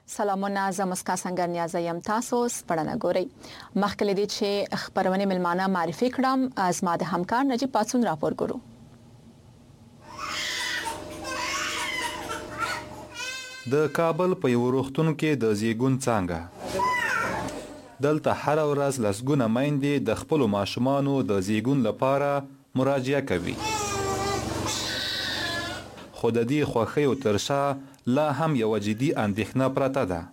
سلامونه زه مسکا څنګه نیازه یم تاسو سپړنه ګورئ مخکې لدی چې خبرونه ملمانه معرفي کړم ازما د همکار نجیب پاتون راپور ګورو د کابل په یو روغتون کې د زیګون څنګه دلته هر ورځ لسګونه میندې د خپل ماشومانو د زیګون لپاره مراجعه کوي خو د دې خوښۍ او ترشا لا هم یو جدي اندېښنه پرته ده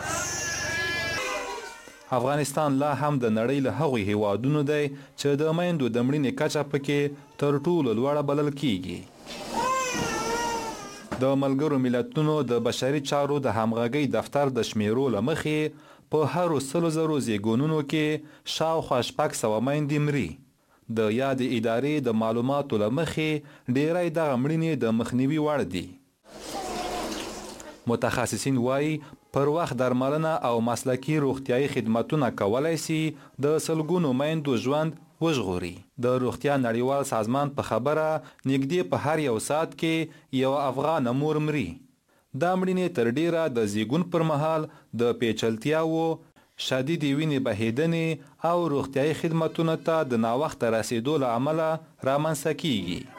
افغانستان لا هم د نړۍ له هغو هیوادونو دی چې د میندو د مړینې کچه پکې تر ټولو لوړه بلل کیږي د ملګرو ملتونو د بشري چارو د همغږۍ دفتر د شمیرو له مخې په هر 100,000 زیګونونو کې شاوخوا 600 میندې مري د یاد ادارې د معلوماتو له مخې ډیری دغه مړینې د مخنیوي وړ دي متخصصین وایي پر وخت درملنه او مسلکي روغتیايي خدماتونه کولای شي د سلګونو میندو ژوند وژغوري د روغتیا نړیوال سازمان په خبره نږدې په هر یو ساعت کې یو افغان مور مري دا مړینې تر ډیره د زیګون پر مهال د پیچلتیاو شدید وینې بهیدنې او روغتیايي خدماتونو ته د ناوخته رسیدو له امله رامنځته کیږي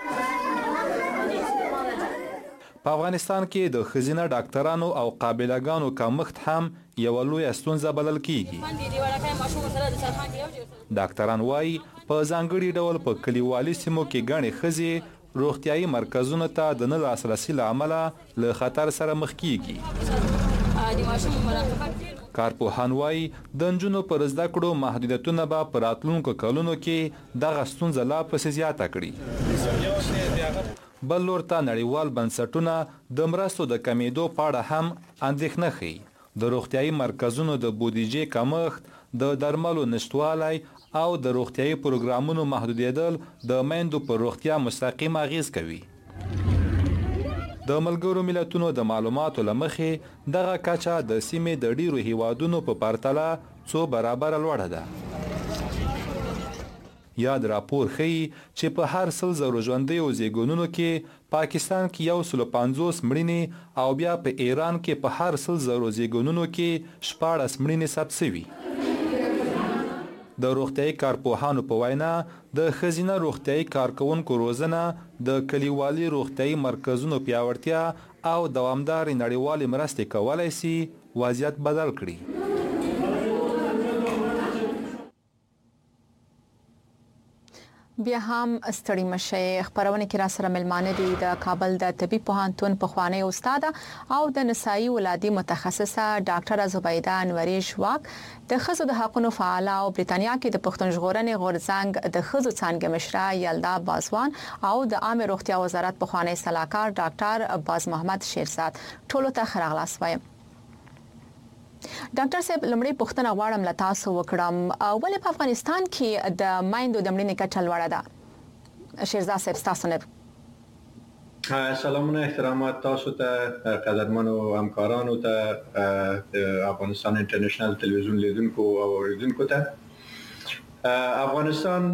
په افغانستان کې د ښځینه ډاکټرانو او قابلګانو کمښت هم یوه لویه ستونزه بلل کیږي ډاکټران وایي په ځانګړي ډول په کلیوالي سیمو کې ګڼې ښځې روغتیايي مرکزونو ته د نه لاسرسي له امله له خطر سره مخ کیږي کارپوهان وایي د نجونو پر زده کړو محدودیتونه به په راتلونکو کلونو کې دغه ستونزه لا پسې زیاته کړي بل لور ته نړیوال بنسټونه د مرستو د کمیدو په اړه هم اندېښنه ښیي د روغتیايي مرکزونو د بودیجې کمښت د درملو نشتوالی او د روغتیايي پروګرامونو محدودیدل د میندو پر روغتیا مستقیم اغیز کوي د ملګرو ملتونو د معلوماتو له مخې دغه کچه د سیمې د ډیرو هیوادونو په پرتله څو برابره لوړه ده یاد راپور ښیي چې په هر 100,000 ژوندیو زیګونونو کې پاکستان کې 150 مړینې او بیا په ایران کې په هر 100,000 زیګونونو کې 14 مړینې ثبت شوي د روغتیايي کارپوهانو په وینا د ښځینه روغتیايي کارکوونکو روزنه د کلیوالي روغتیايي مرکزونو پیاوړتیا او دوامدارې نړیوالې مرستې کولی شي وضعیت بدل کړي بیا هم ستړي مشه خبرونه کې را سره ملمانه دي د کابل د طبي پوهنتون پخوانی استاد او د نسایي ولادي متخصصه ډاکټر زبیده انوري شواک د خزو د حقوقو فعال او بریتانیا کې د پښتون ژغورنې غورځنګ د خزو څنګه مشره یلدا بازوان او د عامه روغتیا وزارت پخوانی صلاحکار ډاکټر باز محمد شیرزاد ټولو ته خراغلاس وایم ډاکټر صاحب لمړی پښتنه غواړم له تاسو وکړم ولې په افغانستان کې د مایندو د مړینې کچه لوړه ده شیرزاد صاحب تاسو نه سلامونه احترامات تاسو ته قدرمنو همکارانو ته د افغانستان انټرنیشنل تلویزیون لیدونکو او اوریدونکو ته افغانستان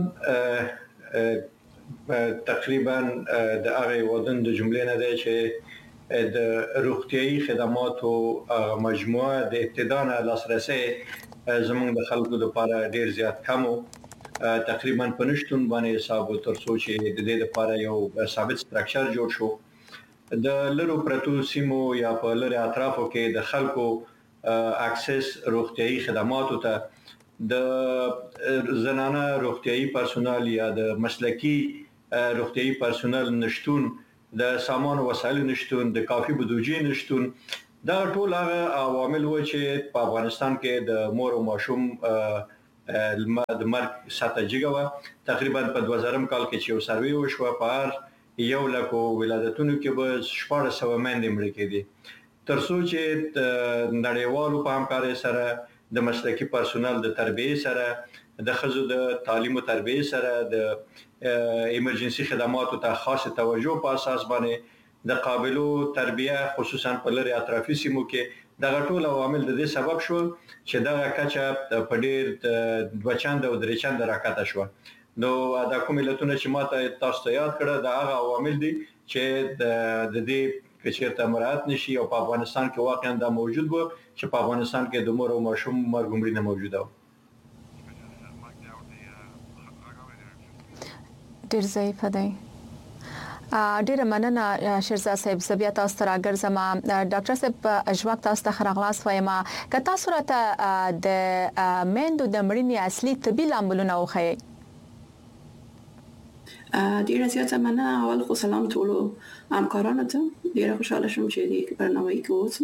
تقریبا د هغه ودان د جملې نه دی چې د روغتيایي خدماتو مجموعه د ابتدا نه لاسرسي زموږ د خلکو لپاره ډیر زیات کم تقریبا په نشټون باندې حساب تر څو چې د دې لپاره یو ثابت سټرکچر جوړ شو د لرو پرتو سیمو یا په لری اطرافو کې د خلکو اکسس روغتيایي خدماتو ته د زنانه روغتيایي پرسونل یا د مسلکی روغتيایي پرسونل نشټون د سامان او وسایل نشټون د کافي بودیجې نشټون دا ټول هغه عوامل و چې په افغانستان کې د مور او ماشوم د مرګ سطح جګه تقریبا په 2000 کال کې چې یو سروي وشو په هر یو لکو ولادتونو کې به 1400 میندې مړې کېدي تر څو چې نړیوالو په همکارۍ سره د مسلکي پرسونل د تربیه سره د خزو د تعلیم او تربیه سره د ایمرجنسي خدماتو ته خاص توجه په اساس باندې د قابلو تربیه خصوصا په لري اطرافي سیمو کې دغه ټول عوامل د دې سبب شو چې دغه کچه په ډیر دوچند او درېچند راکته شو نو دا کوم ملتونه چې ماته تاسو ته یاد کړه دا هغه عوامل دي چې د دې چې چیرته مراعات نشي او په افغانستان کې واقعا دا موجود و چې په افغانستان کې د مور او ماشوم مرګ مړینه موجوده و. ډیر ضعیف دی. ډیره مننه شیرزاد صاحب. زبیا تاسو ته راګرځم. ډاکټر صاحب اجواک تاسو ته خراغلاس وایم. کته صورت د میندو د مړینې اصلي طبي لاملونه وخی. ډیره زیاته مننه. اول خو سلام ټولو همکارانو ته. ډیره خوشاله شوم چې د برنامه کې اوسم.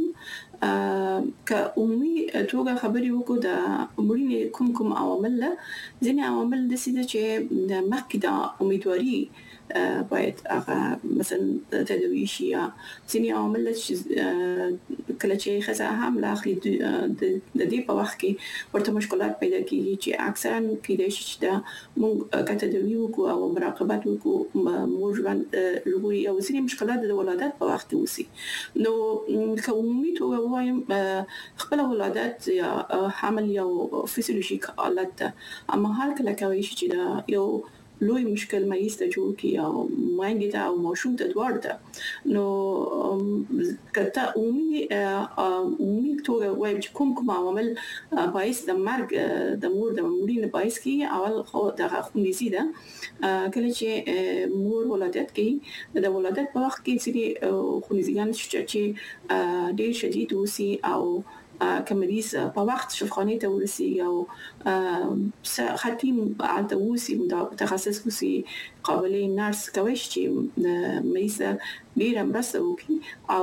که عمومي توګه خبرې وکړو د مړینې کوم عوامل له ځینې عوامل د سیده چې د مخکې د امیدواري باید هغه مثلا تداوی شي یا ځینې عوامل چې کله چې ښځه حمله اخلي د دې په وخت کې ورته مشکلات پیدا کیږي چې اکثرا کېدای شي چې موږ تداوی وکړو او مراقبت وکړو مور ژوند لوي او ځینې مشکلات د ولادت په وخت کې وسی. نو که عمومي توګه وایم خپل ولادت یا حمل یو فزیولوژیک حالت ده، اما هر کله کوي چې دا یو لوی مشکل مریض ته جوړ کی او مایندې ته او ماشوم ته دواړه ته. نو کته عمومي توګه وایم چې کوم عوامل باعث د مرګ د مور د مړینې باعث کی. اول خو د خونریزي ده. کله چې مور ولادت کوي د ولادت په وخت کې چې خونریزیان چې ډېر شدید وسی او کمریز په وخت شفاخانه ته ورسیږي او خاتم علته وسی متخصص وسی قابلیت نرس کوي چې مریض ډیر مرسته وکړي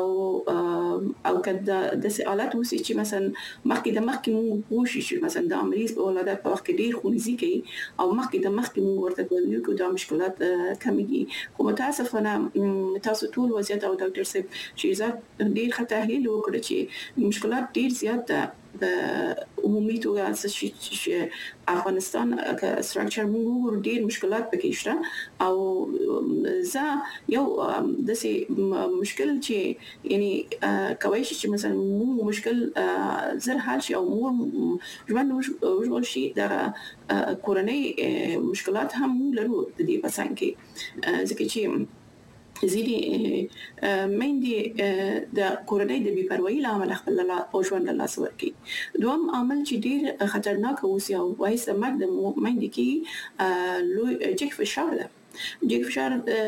او کله د حالت وسی چې مثلا مخکې مو کوشش مثلا د مریض په ولادت په وخت کې ډیر خونریزي کوي او مخکې مو ورته کوي چې د مشکلات کمیږي. خو متاسفانه تاسو ټول وضعیت او ډاکټر صاحب شیرزاد ډیر ښه تحلیل وکړ چې مشکلات ډیر زیات د عمومي توګه چې افغانستان ستراکچر موږ ډیر مشکلات پکې شته او زه یو د سي مشکل چې یعنی کوي چې مثلا موږ مشکل زر حل شي او مور ژوند وشي د کورنۍ مشکلات هم لرو د دې پسان کې ځکه چې زیدي مېندې د کورنۍ د بې پروايي لامل خپل او ژوند له لاس ورکړي. دوم عامل چې ډیر خطرناک اوسي او وایي سمک د مېندې کې لوی جګ فشار ده. جګ فشار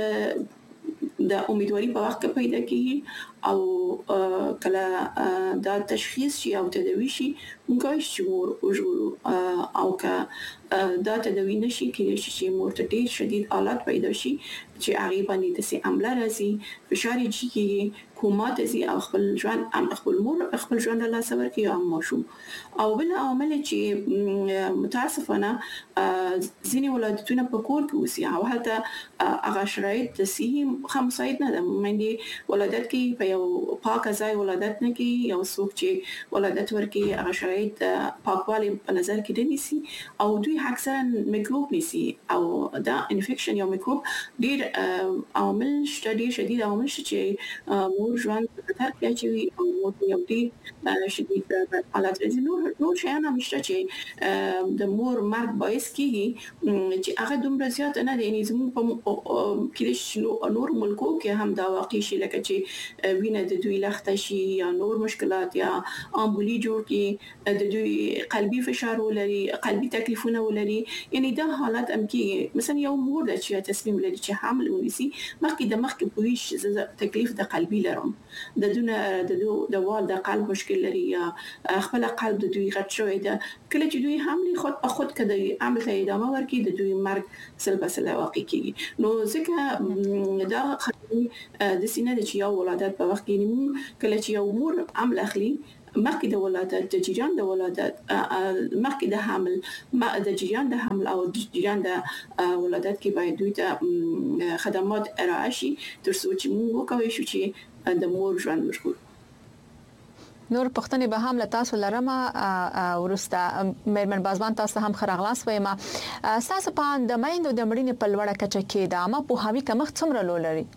د امیدواري په وخت کې پیدا کیږي او کله دا تشخیص شي او تداوی شي موږ چې مور او که دا تداوی نشي کېږي چې مور ته ډیر شدید حالات پیدا شي چې هغه باندې د سي عمله راځي فشار چې کومه دي او خپل ژوند خپل مور خپل ژوند له سبب کې او ماشوم او بل عوامل چې متاسفانه ځینې ولادتونه په کور کې وسی او حتی هغه شرایط د سي هم مساعد نه ده. مېندې ولادت کې په یو پاک ځای ولادت نه کوي یو څوک چې ولادت ورکي هغه شرایط پاکوالي په نظر کې نیسي او دوی اکثرا میکروب نیسي او دا انفیکشن یا میکروب ډیر عوامل شدید عوامل چې مور ژوند خطر کې اچوي او مور یو ډیر شدید حالات لري. نور شیان هم شته چې د مور مرګ باعث کیږي چې هغه دومره زیات نه دي. زموږ په کې نور ملکو کې هم دا واقع شي لکه چې وینه د دوی لخته شي یا نور مشکلات یا امبولي جوړ کی د دوی قلبي فشار ولري قلبي تکلیفونه ولري. یعنی دا حالات هم کې مثلا یو مور د چې تصمیم لري چې حامل ونیسي مخکې پوهیش تکلیف د قلبي لرم د دونه د وال د قلب مشکل لري یا خپل قلب د دوی غټ شوی ده. کله چې دوی حمل خود په خود کده عمل ته ادامه ورکړي د دوی مرګ سلبسله واقع کیږي. نو ځکه دا د سینې د چې یو ولادت په وخت کې نیمه کله چې یو مور عمل اخلي مخکې د ولادت د جریان د ولادت مخکې د حمل د جریان د حمل او د جریان د ولادت کې باید دوی ته خدمات ارائه شي تر څو چې موږ وکوي شو چې د مور ژوند وشو. نور پښتنې به هم لتاسو لرمه ورسته مېرمن بازبان تاسو هم خراغلاس وایم. تاسو په د مېندو د مړینې په لوړه کچه کې د عامه پوهاوی کمښت څومره لري؟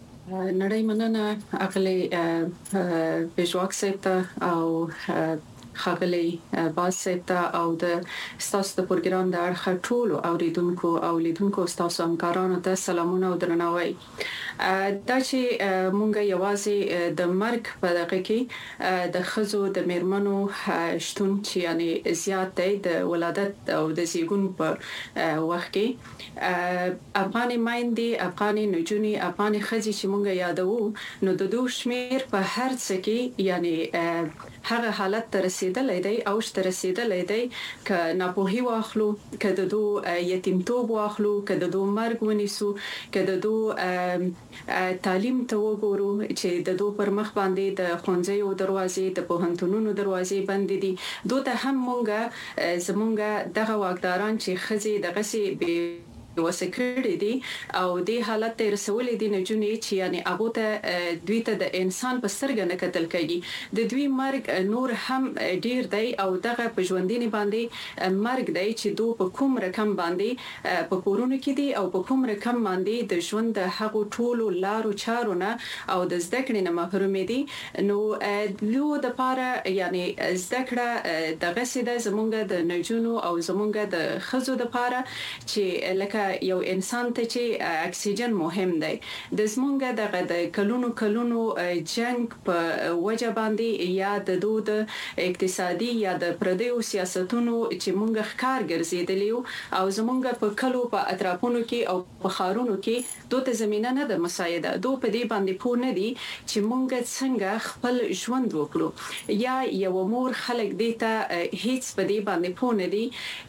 نړۍ مننه اغلی بجواک سیته او خغلی باسطه او د ستاسو د پروګرام د اړخ ټولو اوریدونکو او لیدونکو ستاسو همکارانو ته سلامونه او درناوی. دا چې مونږ یوازې د مرګ په دغه کې د خزو د میرمنو شتون چې یعنی زیات دی د ولادت او د زیږون په وخت کې افغاني مایندې، افغاني نجونې، افغاني خزي چې مونږ یادو نو د دوه شمیر په هر څه کې یعنی هغه حالت ته رسیدلې دی او شته رسیدلې دی ک ناپوهي واخلو، ک د دوه یتیمتوب واخلو، ک د دوه مرګ ونیسو، ک د دوه تعلیم ته وګورو چې د دوه پر مخ باندې د خونځي او دروازې د پوهنتونونو دروازې بندې دي. دوی ته هم مونږه زمونږه دغه واکداران چې خزي دغه سي وسکړی دي او د حالت ته رسولې دي نه جونې چې یعنی هغه ته دوی ته د انسان په سترګه نه کتل کېږي. د دوی مرګ نور هم ډیر دی او دغه په ژوندینه باندې مرګ دی چې دوی په کوم رقم باندې په کورونو کې دي او په کوم رقم باندې د ژوند د هغو ټولو لارو چارونه او د زده کړې نه محروم دي. نو لو د پاره یعنی زده کړه دغه سیده زمونږ د نجونو او زمونږ د خزو د پاره چې لکه یو انسان ته چې اکسیجن مهم دی. د زمونږ د کلونو جنگ په وجه باندې یا د دود اقتصادي یا د پردیو سیاستونو چې مونږ ښکار ګرځیدلیو او زمونږ په کلو په اطرافونو کې او په خارونو کې دوته زمينه نه د مساعده دوه په دې باندې پوه نه دي چې مونږ څنګه خپل ژوند وکړو یا یو مور خلک دیتا هیڅ په دې باندې پوه نه دي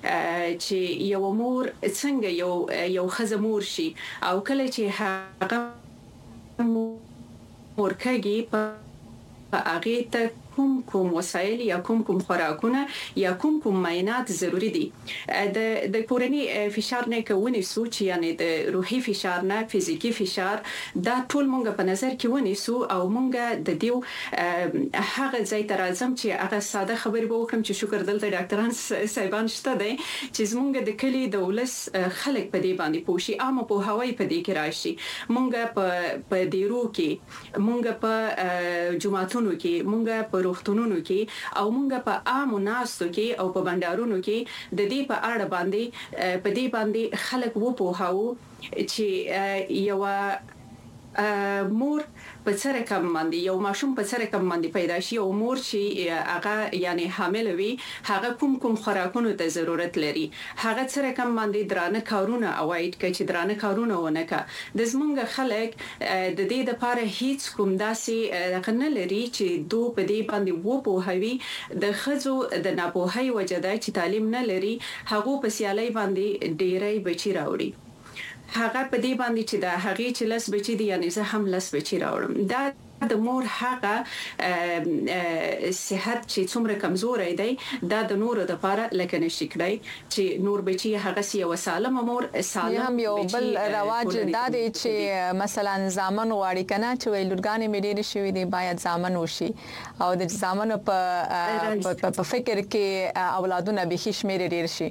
چې یو مور څنګه یو خزمور شي او کله چې هغه مورکګي په هغه ته کوم وسایل یا کوم خوراکونه یا کوم معاینات ضروری دي. د کورنی فشار نه کوي سو چې یعنی د روحي فشار نه فزیکی فشار دا ټول مونږ په نظر کې ونیسو او مونږ د دیو هغه ځای ته راځم چې هغه ساده خبرې به وکم چې شکر دلته ډاکټران صاحبان شته دي چې زمونږ د کلی د ولس خلک په دې باندې پوښي عامه په هوای په دې کې راشي. مونږ په دیرو کې مونږ په جمعتونو کې مونږ په روغتونونو کې او مونږ په عامو ناستو کې او په بندرونو کې د دې په اړه باندې په دې باندې خلک وو په هاو چې یو مور په سره کم باندې یو ماشوم په سره کم باندې پیدا شي او مور چې هغه یعنی حامل وي هغه کوم خوراکونو ته ضرورت لري هغه سره کم باندې درانه کارونه اوایډ کوي چې درانه کارونه ونه کا د زمونږ خلک د دې لپاره هیڅ کوم داسې نه لري چې دوی په دې باندې وو په هوی د خزو د ناپوهۍ وجدا چې تعلیم نه لري هغه په سیالي باندې ډېرې بچی راوړي. هغه په دې باندې چې د هغې چې لس بچی دي یعنی زه هم لس بچی راوړم. دا د مور هغه صحت چې څومره کمزورې دی دا د نورو د لپاره لکه نشي کړی چې نور بچی هغه سی وسالم مور سالم یو بل رواج دا دی چې مثلا زامن غواړي کنه چې لورګانې مې ډېر شوې دي باید زامن وشي او د زامن په فکر کې اولادونه به هیڅ مې ډېر شي.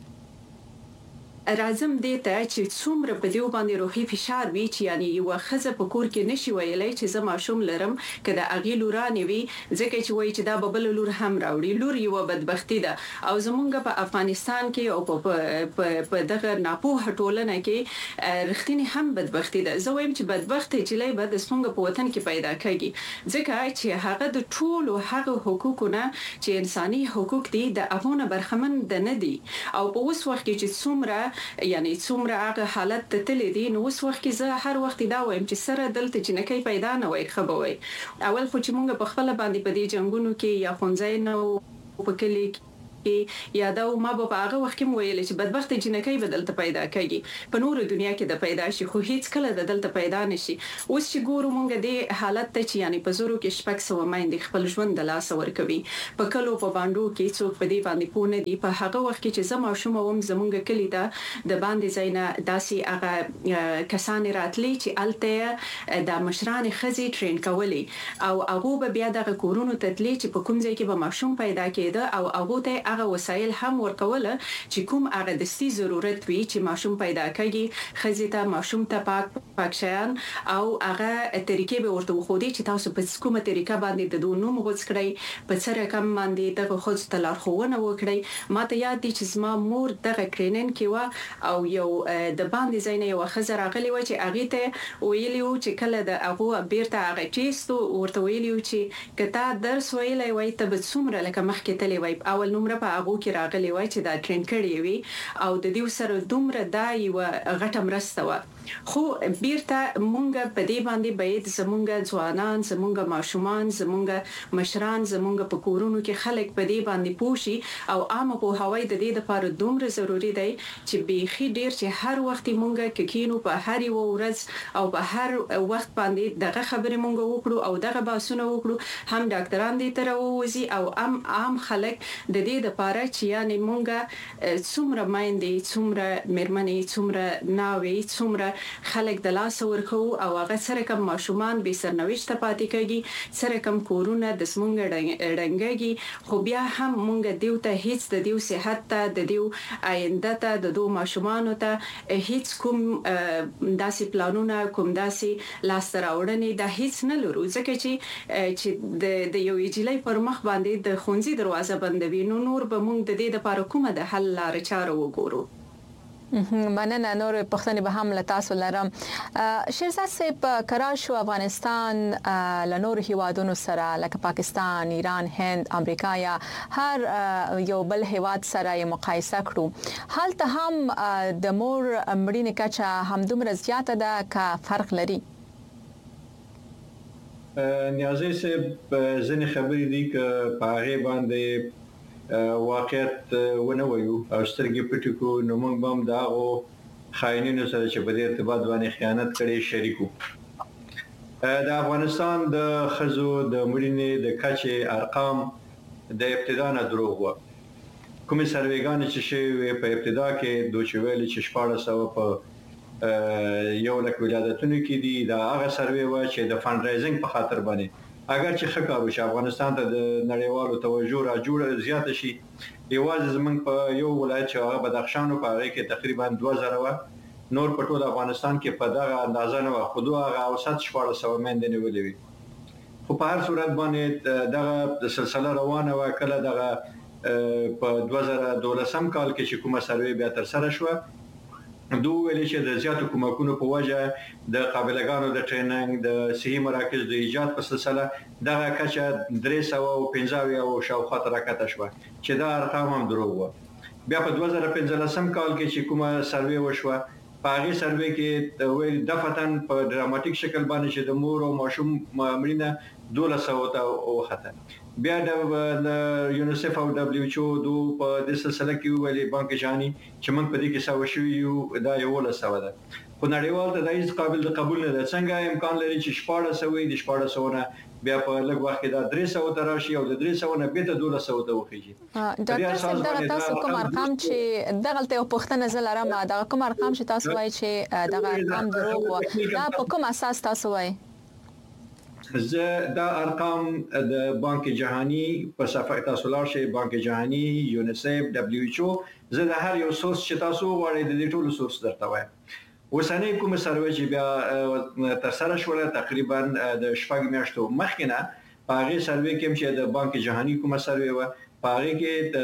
راځم دې ته چې څومره په دیو باندې روحي فشار وی چې یعنی یو خزه په کور کې نشي ویلای چې زما شوم لرم کله اغي لورانه وی ځکه چې وای چې دا ببل لور هم راوړي لور یو بدبختی ده او زمونږ په افغانستان کې او په دغه ناپوه ټولنه کې رښتینی هم بدبختی ده. زه وایم چې بدبختی چې لای بد زمونږ په وطن کې پیدا کیږي ځکه چې هغه د ټولو هغه حقوقونه چې انساني حقوق دي د افغان برخمن ده نه دي او په اوس وخت کې چې څومره یعنی څومره هغه حالت ته تللی دي نو اوس وخت کې زه هر وخت دا وایم چې سره دلته جنکی پیدا نه وای خبوي اول خو چې مونږ په خپل باندې په دې جنگونو کې یا خونځای نه په کلی یا دا ما په هغه وخت کې ویل چې بدبخت جنکی بدلته پیدا کیږي په نور دنیا کې د پیدا شي خو هیڅ کله د دلته پیدا نشي. اوس چې ګورو مونږ د حالت ته چې یعنی په زورو کې شپږ سو مایندې خپل ژوند د لاس ورکوي په کلو په باندې کې څوک په دې باندې پونه دي په هغه وخت کې چې زما شوم وم زمونږ کلی ته د باندې زینا داسي هغه کسان راتلی چې الته د مشران خزي ټرین کولی او هغه بیا د کورونو تدلی چې په کوم ځای کې به ماشوم پیدا کېده او هغه ته هغه وسایل هم ورکول چې کوم هغه دستي ضرورت وي چې ماشوم پیدا کړي خزيته ماشوم ته پاک شیان او هغه طریقې به ورته خو دې چې تاسو په کومه طریقه باندې د دوه نوم غوڅ کړئ په سره کم باندې دغه خود تلارخونه وکړئ ماته یاد دي چې زما مور دغه ټریننګ کې و او یو د باندې زینې یو خزر راغلی و چې اغه ته ویلیو چې کله د هغه بیرته هغه چیستو ورته ویلیو چې کته درس ویلای وای ته به څومره لکه مخکې تللی وای اول نمبر په هغه کې راغلی وای چې دا ټرین کړی وي او د دې سره دومره دای و غټه مرسته و خو بیرته مونږ په دې باندې باید زمونږ ځوانان زمونږ ماشومان زمونږ مشران زمونږ په کورونو کې خلک په دې باندې پوښي او عام په هوای د دې لپاره دومره ضروری دی چې بيخي ډیر چې هر وخت مونږ کینو په هر یو ورځ او په هر وخت باندې دغه خبرې مونږ وکړو او دغه باسونه وکړو هم ډاکټران دې تر ووزي او عام خلک د دې لپاره چې یعنی مونږ څومره مایندې څومره مېرمنې څومره ناوي څومره خلک د لاس ورکو او هغه سره کوم ماشومان به سرنوشت پاتې کیږي سره کوم کورونه د سمونګ ډنګږي خو بیا هم مونږ دیو ته هیڅ د دیو صحت ته د دیو آینده ته د دوه ماشومان ته هیڅ کوم داسې پلانونه کوم داسې لاس راوړنې د هیڅ نه لرو ځکه چې د یو جلای پر مخ باندې د خونځي دروازه بندوي نو نور به مونږ د دې لپاره کومه د حل لار چاره وګورو مننه نور پښتنې به هم لتاسو لرم شیرزاد صاحب کراشو افغانستان لنور هیوادونو سره لکه پاکستان ایران هند امریکا یا هر یو بل هیواد سره مقایسه کړو حالت هم د مور مړینې کچه هم دومره زیاته ده کا فرق لري نیازي صاحب ځنې خبرې دي چې په هغه باندې واقعیت ونه وایو او سترګې پټې کو نو موږ هم داغو خاینینو سره چې په دې ارتباط باندې خیانت کړي شریکو د افغانستان د خزو د مړینې د کچې ارقام د ابتدا نه دروغ و کوم سروېګان چې شوی په ابتدا کې دوه چویل چې 1400 په یو لک ولادتونو کې دي دا هغه سروې و چې د فند ریزینګ په خاطر باندې اگر چې خکارو چې افغانستان ته د نړیوالو توجه را جوړه زیات شي یوازې زمنګ په یو ولایت چې هغه بدخشان په هغه کې تقریبا 2000 و نور په ټول افغانستان کې په دغه اندازه نه خو هغه اوسط 1400 مندنه ولې وي خو په هر صورت باندې دغه سلسله روانه و کله دغه په 2012 کال کې چې کومه سروې بیا تر سره شو دوه ویل چې د زیاتو کومکونو په وجه د قابلګانو د ټریننګ د صحي مراکز د ایجاد په سلسله دغه کچه 315 او شاوخوا راکته شو چې دا ارقام هم دروغ و بیا په 2015 کال کې چې کومه سروې وشوه په هغه سروې کې ویل دفتن په ډراماتیک شکل باندې چې د مور او ماشوم مړینه 1200 او خطه بیا د یونیسف او دبليو ایچ او دوه په د سلسله کې ویلي بانک جهاني چې موږ په دې کې ساو شو یو دا یو له ساو ده خو نړیوال ته د هیڅ قابل د قبول نه ده څنګه امکان لري چې 1400 وي د 1400 نه بیا په لږ وخت کې دا 300 ته راشي او د 300 نه به ته 1200 ته وخیږي ډاکټر صاحب دا تاسو کوم ارقام چې دغه ته پښتنه زلرم دا کوم ارقام چې تاسو وایي چې دغه ارقام دروغ و دا په کوم اساس تاسو وایي زه دا ارقام د بانک جهانی په صفحه تاسو لارشه بانک جهانی یونیسف دبليو ایچ او زه د هر یو سورس چې تاسو غواړئ د دې ټولو سورس درته وایم وسنۍ کوم سروې چې بیا تر سره شول تقریبا د شپږ میاشتو مخکنه په هغه سروې کې چې د بانک جهانی کوم سروې و په هغه کې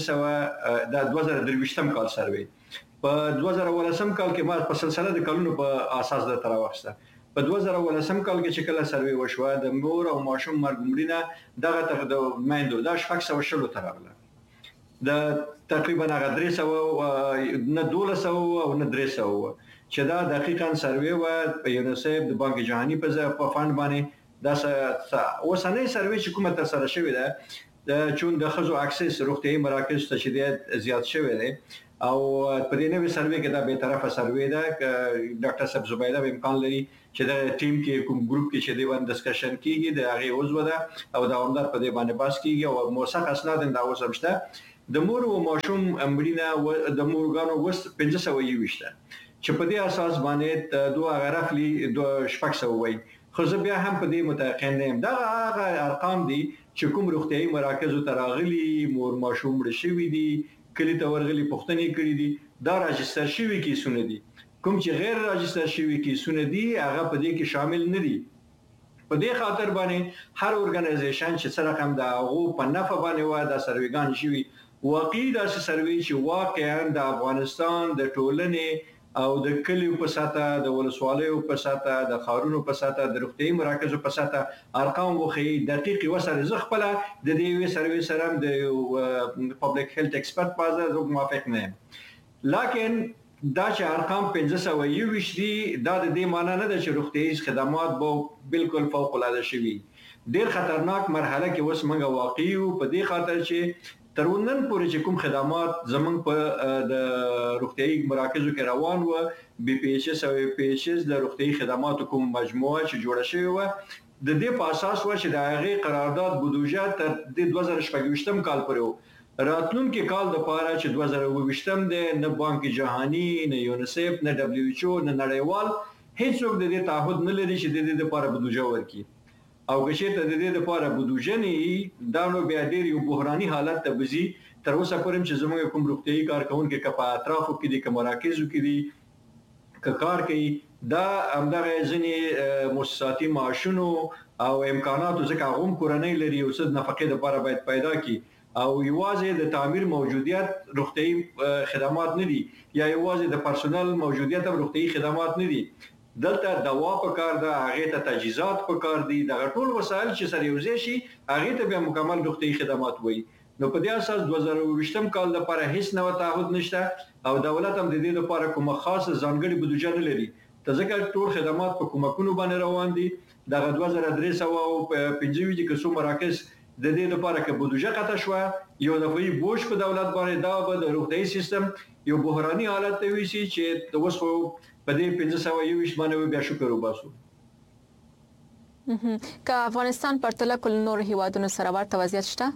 د 500 د 2023 کال سروې په 2018 کال کې ما په سلسله د کلونو په اساس د تراوخسته په 2018 کال کې چې کله سروې وشوه د مور او ماشوم مړینه دغه د مایندو دا 600 تر راغله د تقریبا هغه 300 نه 200 او نه 300 چې دا دقیقاً سروې و په یونیسف د بانک جهانی په فند باندې دا اوسنۍ سروې چې کومه تر سره شوې ده چون د خزو اکسس روغتيایي مراکز ته چې زیات شوی دی او په دې نوې سروې کې دا به طرفه سروې ده ډاکټر صاحب زبیده به امکان لري چې د ټیم کې کوم ګروپ کې چې دی باندې ډسکشن کیږي د هغه عضو ده او دا عمدار په دې باندې باس کیږي او موثق اسناد دا اوسمشته د مور او ماشوم امړینه د مورګانو وس 500 وشته چې په دې اساس باندې دوه غرفلی 2 شپږ وي خو زه بیا هم په دې متيقن یم دا هغه ارقام دي چې کوم روغتيایي مراکزو ته راغلي مور ماشوم مړ شوی دي کلی ته ورغلي پښتنې کړې دي دا راجستر شوی کیسونه دي کوم چې غیر راجستر شوی کیسونه دي هغه په دې کې شامل نه دي په دې خاطر باندې هر اورګنایزیشن چې سره هم دا هغه په نفع باندې و دا سرویګان شوی واقعي دا سروي چې واقعا د افغانستان د ټولنې او د کلیو په ساته د ولسوالیو په ساته د خارونو په ساته د روغتيایي مراکزو په ساته ارقام وخی دقیق وسره زغپل د دې سروي سره د پبلک هیلث ایکسپرت پازه زه موافق نه یم لکن دا چې ارقام 1520 دي دا د دې معنی نه ده چې روغتيایي خدمات به بالکل فوق العاده شي ډیر خطرناک مرحله کې اوس موږ واقعي په دې خاطر چې ترونن پورې چې کوم خدمات زمونږ په د روغتيایي مراکزو کې روان و بي پي ایچ اس او پی ایچ اس د روغتيایي خدماتو کوم مجموعه چې جوړه شوې و د دې په اساس و چې د هغه قرارداد بودیجه تر 2024 کال پورې راتلونکي کال د پاره چې 2022 د نه بانک جهانی نه یونیسف نه دبليو ایچ او نه نړیوال هیڅوک د دې تعهد نه لري چې د دې لپاره بودیجه ورکړي او که شته د دې لپاره بودیجه نه دا نو بیا ډیر یو بحراني حالت ته بزي تر اوسه پورې چې زموږ کوم روغتيایي کارکونکو کې په اطرافو کې دي کوم مراکزو کې دي کار کوي دا همدغه ځنی مؤسساتي معاشونو او امکاناتو ځکه هم کورنۍ لري او څه نفقې لپاره باید پیدا کی او یوازې د تعمیر موجودیت روغتيایي خدمات نه دي یا یوازې د پرسونل موجودیت هم روغتيایي خدمات نه دي دلته دوا په کار ده هغه ته تجهیزات په کار دي د ټول وسایل چې سره یوځای شي هغه ته به مکمل روغتيایي خدمات وي نو په دې اساس 2020 کال لپاره هیڅ نو تعهد نشته او دولت هم د دې لپاره کومه خاصه ځانګړي بودیجه نه لري ته ځکه ټول خدمات په کومکونو باندې روان دي د 2300 او 25 کې مراکز د دې لپاره کې بودیجه قطع شو یو دفعي بوج په دولت باندې دا به د روغتيایي سیستم یو بحراني حالت ته وي چې د وسو په دې 1520 باندې بیا شکر وباسو که افغانستان پرتله کول نور هیوادونو سره ورته وضعیت شته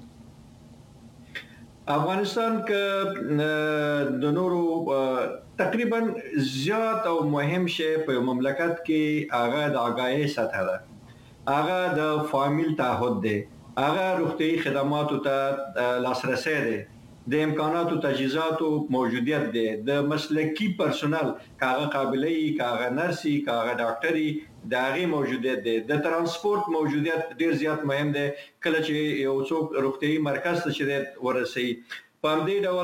افغانستان کې د نورو تقریبا زیات او مهم شی په مملکت کې هغه د آگاهی سطح ده هغه د فامیل تعهد ده هغه روغتيایي خدماتو ته لاسرسي ده د امکاناتو تجهیزاتو موجودیت ده د مسلکی پرسونل کاغه قابلیت کاغه نرسي کاغه ډاکټري داغي موجودیت ده د ترانسپورت موجودیت ډیر زیات مهم ده کله چې یو څوک روغتيایي مرکز ته چې ورسي په دې ډول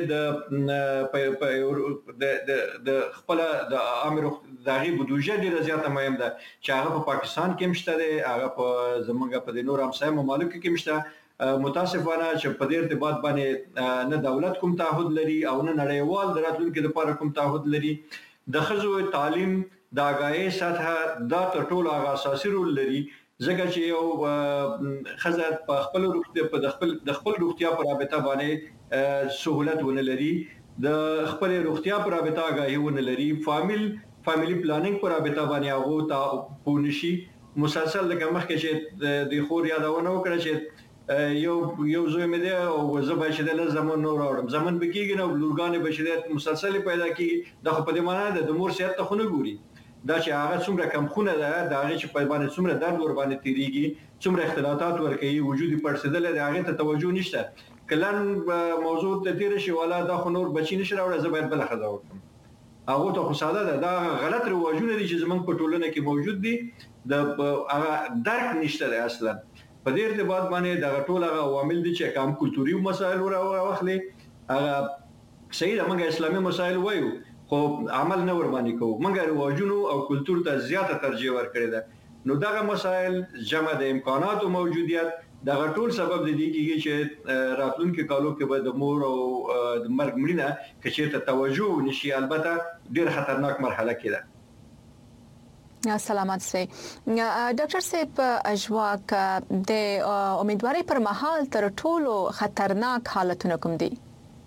باندې د خپل د امر داغي بودیجه ډیر زیات مهم ده چې هغه په پاکستان کې مشته ده هغه په زمونږ په نور همسایه ممالک کې مشته متاسفانه چې په دې ارتباط باندې نه دولت کوم تعهد لري او نه نړیوال دراتونکو لپاره کوم تعهد لري د خزو تعلیم د آگاهی سطح دا ټول هغه اساسي رول لري ځکه چې یو خزه په خپل روغتیا د خپل روغتیا پر رابطه باندې سہولت ونه لري د خپل روغتیا پر رابطه آگاهی ونه لري فامیلی پلانینګ پر رابطه باندې هغه ته پونشي مسلسل د مخکې چې د خور یادونه وکړه چې یو زوی مې دی او زه به چې د زمون نور اورم زمون بکیږي نو لورګانې بشریت مسلسل پیدا کیږي د خپل په دې معنی د مور صحت ته خونه ګوري دا چې هغه څومره کم خونه ده دا چې په باندې څومره درد ور باندې تیریږي څومره اختلالات ورکوي وجودي پړسیدل د هغه ته توجه نشته کلن موضوع ته تیر شي ولا دا خو نور بچی نشي راوړل زه باید بل خزا وکړم هغه ته خو ساده ده دا غلط رواجونه دي چې زمونږ په ټولنه کې موجود دي د هغه درک نشته ده اصلا په دې ارتباط باندې د ټول هغه عوامل دي چې کوم کلتوري مسایل راوخلي هغه صحیح د موږ اسلامي مسایل وایو خو عمل نه ور باندې کوو موږ رواجونو او کلتور ته زیاته ترجیح ورکړی ده نو دغه مسایل جمع د امکاناتو موجودیت دغه ټول سبب دی کیږي چې راتلونکي کالو کې به د مور او د مرګ مړینه کې چې توجه نشي البته ډیر خطرناک مرحله کې ده سلامات سي ډاکټر صاحب اجواک د امیدواري پر مهال تر ټولو خطرناک حالتونه کوم دي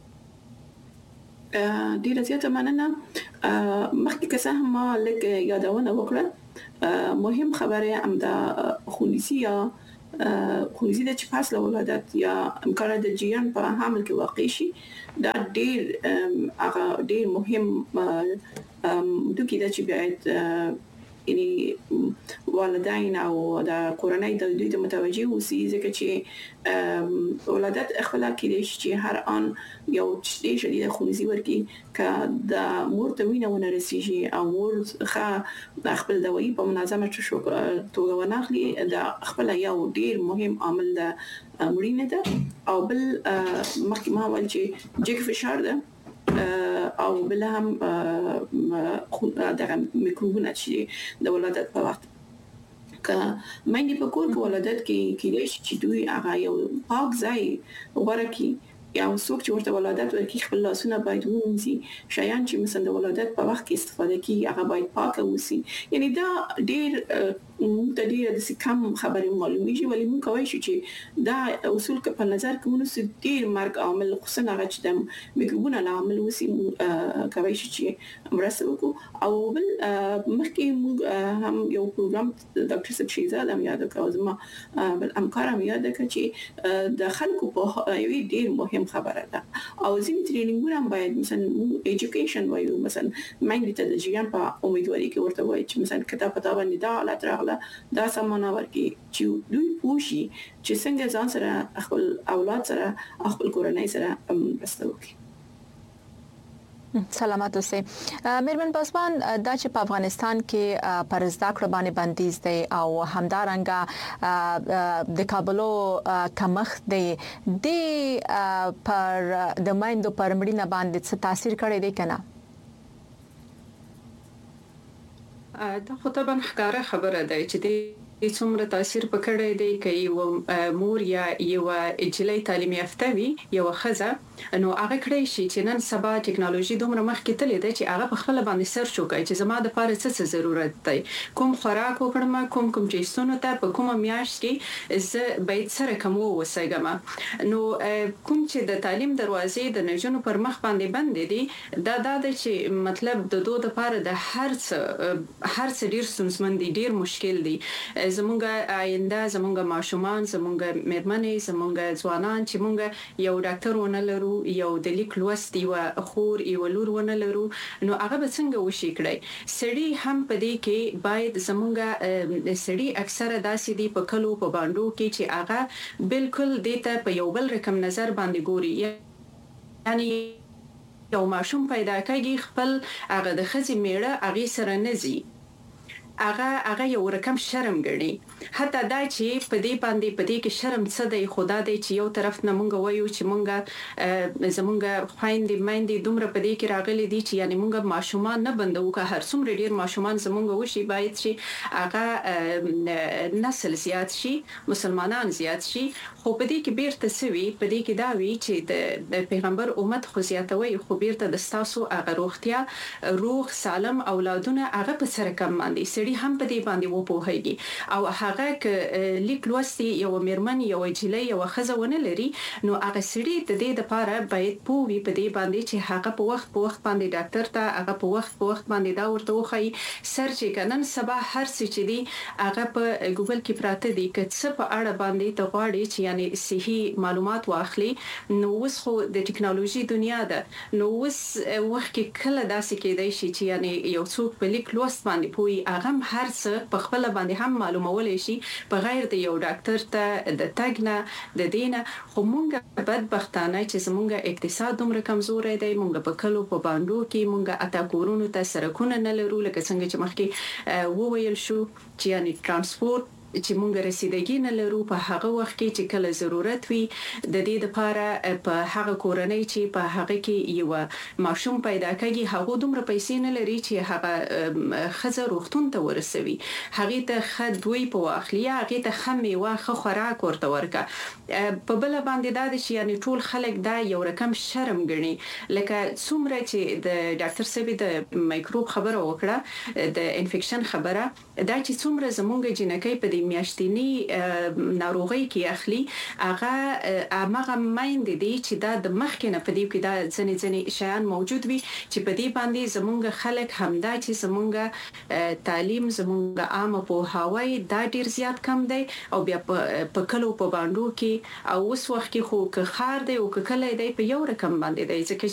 ډیره زیاته مننه مخکې که څه هم لږ یادونه وکړه مهم خبره هم د خونریزي د چې پاس له ولادت یا امکانات د جریان په حمل کې واقع شي دا ډیر مهم دوی د چې باید یعنی والدین او د کورنۍ د دوی ته متوجي اوسي ځکه چې ولادت خپل کې چې هر ان یو شدید خونزي ورکی ک د مور ته وینه ونه رسیږي او مور ښه خپل دوايي په منظمه توګه وناخلي د خپل یو ډیر مهم عامل د مړینه ده او بل مخکې ما ویل چې جګ فشار ده او بل هم د میکروبونه چې د ولادت په وخت ک مې په کور کې ولادت کې دوی هغه یو پاک ځای ورکی یا څوک چې ورته ولادت ورکی خپل لاسونه باید ومنځي شایان چې مثلا د ولادت په وخت کې استفاده کوي هغه باید پاک اوسي یعنی دا ډیر د کم خبرې معلومیږي ولی موږ کوي چې دا اصول په نظر کې مونږ ډیر مرګ عامل خصوصا هغه چې د میکروبونو عامل وسی کوي چې مرسته وکړو او بل مخکې موږ هم یو پروګرام ډاکټر صاحب شهزاد هم یاد کړو زما بل همکار هم یاد کړ چې د خلکو په یوه ډیر مهم خبره ده او ځینې ټریننګونه باید مثلا ایجوکیشن وایو مثلا مې ته د جریان په امیدواري کې ورته وایي چې مثلا کتاب باندې دا حالت راغله دا سمونه ورکی چې دوی پوښي چې څنګه ځان سره خپل اولاد سره خپل کورنۍ سره مرسته وکړي سلامات اوسئ مېرمن پاسبان دا چې په افغانستان کې پر زده کړه باندې بندیز دی او همدارنګه د کابلو کمښت دی پر د مایندو پر مړینه باندې څه تاثیر کړی دی کنه دا خو طبعا ښکاره خبره ده چې څومره تاثیر پکړی دی کوي او مور یا یو اجلې تعلیم یافته وي یو خزه نو هغه کړی شي چې نن سبا ټکنالوژي دومره مخکې تللی دی چې هغه په خپل باندې سرچ وکړي چې زما د لپاره څه ضرورت دی کوم خوراک وکړم کوم چیزونه ته په کومه میاشت کې زه باید سره کوم وسګم نو کوم چې د تعلیم دروازې د نجونو پر مخ باندې بند دي دا چې مطلب د دوه لپاره د هر څه ډیر ستونزمن دي ډیر مشکل دي زمونږ آینده زمونږ ماشومان زمونږ مېرمنې زمونږ ځوانان چې مونږ یو ډاکټر ونه لرو یو د لیک لوست یو خور یو لور ونه لرو نو هغه به څنګه وشي کړی سړي هم پدې کې باید زمونږ سړي اکثره داسې دي په کلو په باندو کې چې هغه بالکل دیته په یو بل رقم نظر باندې ګوري یعنی یو ماشوم پیدا کړي خپل هغه د خزي میړه هغه سره نزي هغه یو رقم شرم ګڼي حتی دا چې په دې کې شرم څه دی خدا دې چې یو طرف نه مونږ وایو چې مونږ زمونږ خويندې مېندې دومره په دې کې راغلي دي چې یعنی مونږ ماشومان نه بندو که هر څومره ډیر ماشومان زمونږ وشي باید چې هغه نسل زیات شي مسلمانان زیات شي خو په دې کې بیرته سوي په دې کې دا وی چې د پیغمبر امت خو زیاتوي خو بیرته د تاسو هغه روغتیا روغ سالم اولادونه هغه په سره کم باندې هم په دې باندې وپوهیږي او هغه ک لیک لوستي یو مېرمن یو جلې یو خزونه لري نو هغه سړي د دې لپاره باید پووي په دې باندې چې هغه په وخت باندې ډاکټر ته هغه په وخت باندې دا ورته وخی سرچ کنن سبا هر څه چې دی هغه په ګوګل کې پراته دي که څه په اړه باندې ته غواړي چې یعنی صحیح معلومات واخلي نو اوس خو د ټکنالوژي دنیا ده نو اوس وخت کې کله داسې کېدای شي چې یعنی یو څوک په لیک لوست باندې پوي هغه هر څه په خپل باندې هم معلومول شي په غیر د یو ډاکټر ته د تګنه د دینه خو مونږ بدبختانه چې زمونږ اقتصاد دومره کمزوري دی مونږ په کلو په باندو کې مونږ اتا کورونو ته سرکونه نه لرو لکه څنګه چې مخکې وویل شو چې یعنی ترانسپورت چې مونږ رسیدګي نه لرو په هغه وخت کې چې کله ضرورت وي د دې لپاره په هغه کورنۍ چې په هغه کې یو ماشوم پیدا کړي هغه دومره پیسې نه لري چې هغه خزه روغتون ته ورسوي هغه ته خدوی په واخلي هغه ته خمي واخه خوراک ورته ورکا په بل باندې دا چې یعنی ټول خلک دا یو رقم شرم ګڼي لکه څومره چې د ډاکټر سبي د مایکروب خبره وکړه د انفیکشن خبره دا چې څومره زمونږ جنکې په میاشتنی ناروغي کې اخلي هغه مایند دي چې دا د مخکنه په دې کې دا ځنې شیان موجود وي چې په دې باندې زمونږ خلک همدا چې زمونږ تعلیم زمونږ عامه په هواي دا ډیر زیات کم دی او بیا په کلو په باندو کې او اوس وخت کې خو که خار دی او که کله دی په یو رقم باندې دی ځکه